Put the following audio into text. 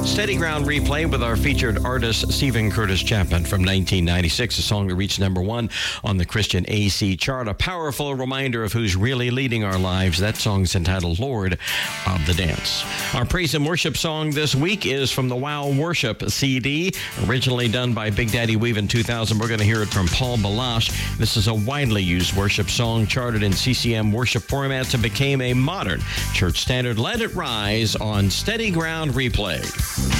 Steady Ground Replay with our featured artist, Stephen Curtis Chapman from 1996, a song that reached number 1 on the Christian AC chart. A powerful reminder of who's really leading our lives. That song's entitled Lord of the Dance. Our praise and worship song this week is from the Wow Worship CD, originally done by Big Daddy Weave in 2000. We're going to hear it from Paul Balash. This is a widely used worship song, charted in CCM worship formats and became a modern church standard. Let It Rise on Steady Ground Replay.